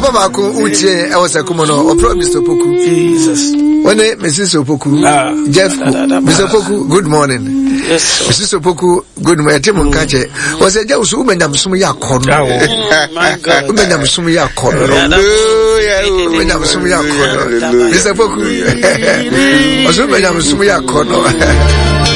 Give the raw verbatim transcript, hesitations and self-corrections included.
Papa Bako Uche, I was a Kumono, or Pro Mister Poku. Jesus. When Missus Opoku, Jeff, Mister Poku, good morning. Yes. Missus Opoku, good morning. Timon Kache was a Joe Suman Sumia Corner. My God, Umenam Sumia Corner. Umenam Sumia Corner. Mister Poku, Sumia Corner.